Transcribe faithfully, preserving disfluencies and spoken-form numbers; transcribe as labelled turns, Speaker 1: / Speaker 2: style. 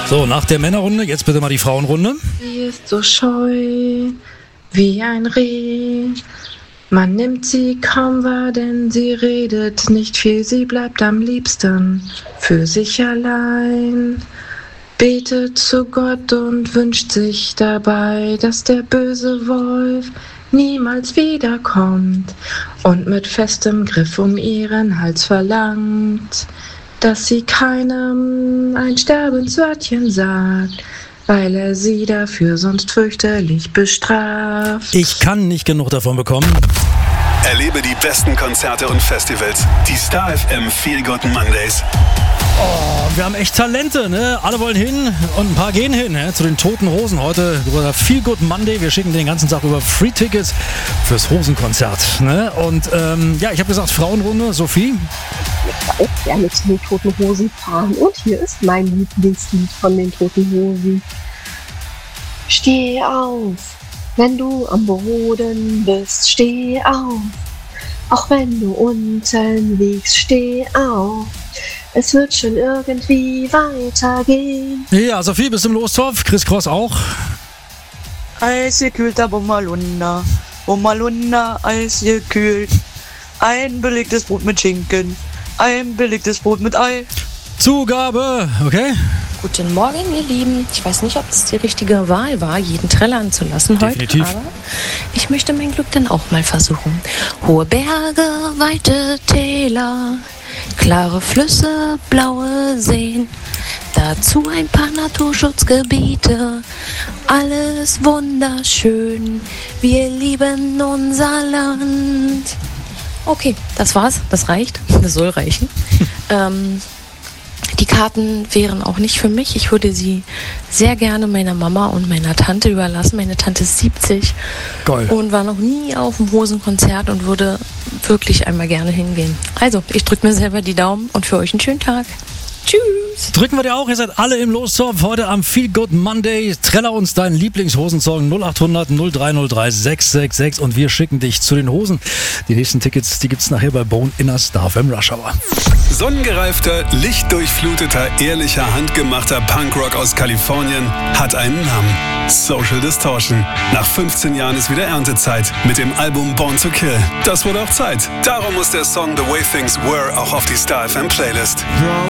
Speaker 1: So, nach der Männerrunde, jetzt bitte mal die Frauenrunde.
Speaker 2: Sie ist so scheu wie ein Reh. Man nimmt sie kaum wahr, denn sie redet nicht viel. Sie bleibt am liebsten für sich allein. Betet zu Gott und wünscht sich dabei, dass der böse Wolf niemals wiederkommt und mit festem Griff um ihren Hals verlangt, dass sie keinem ein Sterbenswörtchen sagt, weil er sie dafür sonst fürchterlich bestraft.
Speaker 1: Ich kann nicht genug davon bekommen.
Speaker 3: Erlebe die besten Konzerte und Festivals. Die Star F M Feel Good Mondays.
Speaker 1: Oh, wir haben echt Talente, ne? Alle wollen hin und ein paar gehen hin, ne? Zu den Toten Hosen heute über Feel Good Monday. Wir schicken den ganzen Tag über Free Tickets fürs Hosenkonzert, ne? Und ähm, ja, ich habe gesagt, Frauenrunde, Sophie.
Speaker 4: Ich würde auch gerne zu den Toten Hosen fahren. Und hier ist mein Lieblingslied von den Toten Hosen. Steh auf, wenn du am Boden bist, steh auf. Auch wenn du unten liegst, steh auf. Es wird schon irgendwie weitergehen.
Speaker 1: Ja, Sophie, bist du im Lostopf? Chris Cross auch.
Speaker 5: Eisgekühlter Bommalunda, Bommalunda, eisgekühlt. Ein belegtes Brot mit Schinken, ein belegtes Brot mit Ei.
Speaker 1: Zugabe, okay?
Speaker 6: Guten Morgen, ihr Lieben. Ich weiß nicht, ob es die richtige Wahl war, jeden trällern zu lassen
Speaker 1: Definitiv.
Speaker 6: heute, aber ich möchte mein Glück dann auch mal versuchen. Hohe Berge, weite Täler, klare Flüsse, blaue Seen, dazu ein paar Naturschutzgebiete, alles wunderschön, wir lieben unser Land. Okay, das war's, das reicht, das soll reichen. ähm, Die Karten wären auch nicht für mich. Ich würde sie sehr gerne meiner Mama und meiner Tante überlassen. Meine Tante ist siebzig
Speaker 1: Geil.
Speaker 6: und war noch nie auf dem Hosenkonzert und würde wirklich einmal gerne hingehen. Also, ich drücke mir selber die Daumen und für euch einen schönen Tag. Tschüss.
Speaker 1: Drücken wir dir auch, ihr seid alle im Lostopf heute am Feel Good Monday. Treller uns deinen Lieblingshosensong null acht hundert null drei null drei sechs sechs sechs und wir schicken dich zu den Hosen. Die nächsten Tickets, die gibt's nachher bei Bone in der Star F M Rush Hour.
Speaker 3: Sonnengereifter, lichtdurchfluteter, ehrlicher, handgemachter Punkrock aus Kalifornien hat einen Namen. Social Distortion. Nach fünfzehn Jahren ist wieder Erntezeit mit dem Album Born to Kill. Das wurde auch Zeit. Darum muss der Song The Way Things Were auch auf die Star F M Playlist.